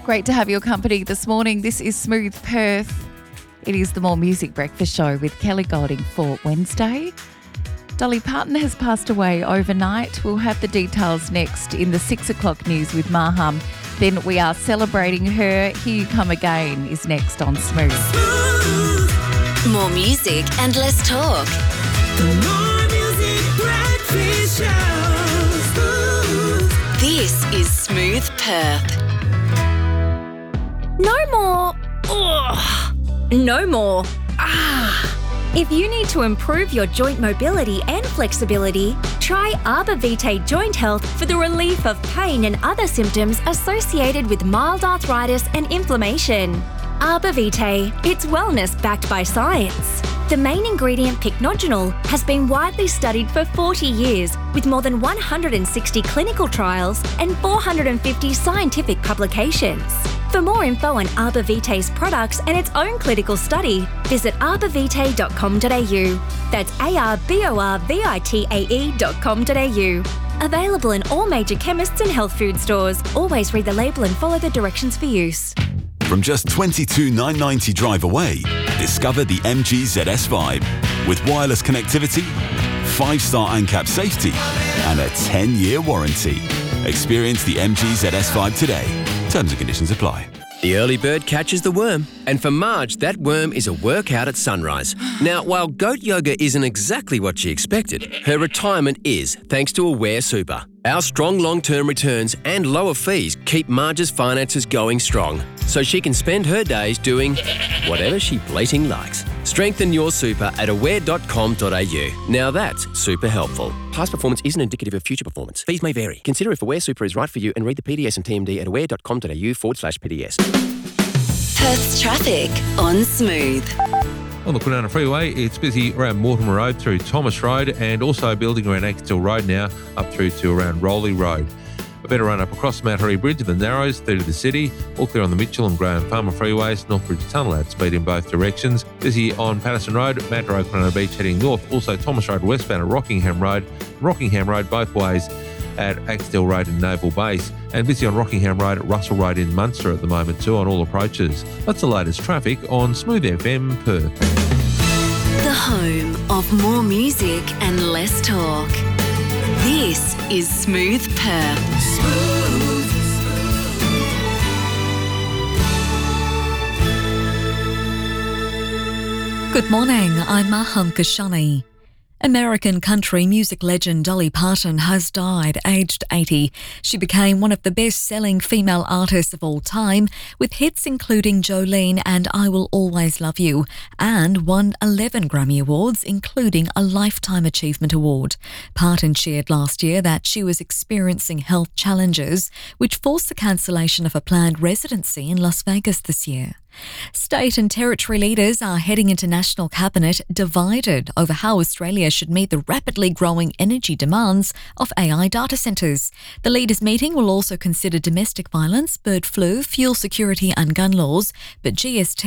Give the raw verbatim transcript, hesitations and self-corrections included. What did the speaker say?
Great to have your company this morning. This is Smooth Perth. It is the More Music Breakfast Show with Kelly Golding for Wednesday. Dolly Parton has passed away overnight. We'll have the details next in the six o'clock news with Maham. Then we are celebrating her. Here You Come Again is next on Smooth. More music and less talk. More Music Breakfast Show. Smooth. This is Smooth Perth. No more. Ugh. No more. Ah. If you need to improve your joint mobility and flexibility, try Arbor Vitae Joint Health for the relief of pain and other symptoms associated with mild arthritis and inflammation. Arbor Vitae, it's wellness backed by science. The main ingredient, pycnogenol, has been widely studied for forty years with more than one hundred sixty clinical trials and four hundred fifty scientific publications. For more info on Arbor Vitae's products and its own clinical study, visit arbor vitae dot com dot a u. That's A R B O R V I T A E dot com dot a u. Available in all major chemists and health food stores. Always read the label and follow the directions for use. From just twenty-two thousand nine hundred ninety drive away, discover the M G Z S Vibe. With wireless connectivity, five-star ANCAP safety, and a ten-year warranty. Experience the M G Z S Vibe today. Terms and conditions apply. The early bird catches the worm, and for Marge, that worm is a workout at sunrise. Now, while goat yoga isn't exactly what she expected, her retirement is, thanks to Aware Super. Our strong long-term returns and lower fees keep Marge's finances going strong, so she can spend her days doing whatever she bleating likes. Strengthen your super at aware dot com dot a u. Now that's super helpful. Past performance isn't indicative of future performance. Fees may vary. Consider if Aware Super is right for you and read the P D S and T M D at aware dot com dot a u forward slash P D S. Perth's traffic on Smooth. On the Kwinana Freeway, it's busy around Mortimer Road through Thomas Road and also building around Axtell Road now up through to around Rowley Road. A better run up across Mattery Bridge and the Narrows through to the city, all clear on the Mitchell and Graham Farmer freeways, Northbridge Tunnel at speed in both directions. Busy on Patterson Road, Mount Road, Kwinana Beach heading north, also Thomas Road westbound at Rockingham Road, Rockingham Road both ways at Axtell Road and Naval Base, and busy on Rockingham Road at Russell Road in Munster at the moment too on all approaches. That's the latest traffic on Smooth F M Perth. The home of more music and less talk. This is Smooth Perth. Smooth. Good morning, I'm Maham Kashani. American country music legend Dolly Parton has died aged eighty. She became one of the best-selling female artists of all time, with hits including Jolene and I Will Always Love You, and won eleven Grammy Awards, including a Lifetime Achievement Award. Parton shared last year that she was experiencing health challenges, which forced the cancellation of a planned residency in Las Vegas this year. State and territory leaders are heading into National Cabinet divided over how Australia should meet the rapidly growing energy demands of A I data centres. The leaders' meeting will also consider domestic violence, bird flu, fuel security and gun laws, but G S T